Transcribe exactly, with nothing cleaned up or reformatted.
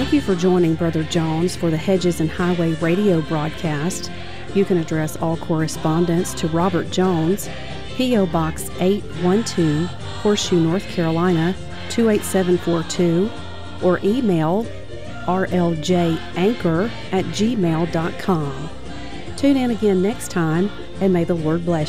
Thank you for joining Brother Jones for the Hedges and Highway radio broadcast. You can address all correspondence to Robert Jones, P O. Box eight one two, Horseshoe, North Carolina, two eight seven four two, or email r l j anchor at gmail dot com. Tune in again next time, and may the Lord bless you.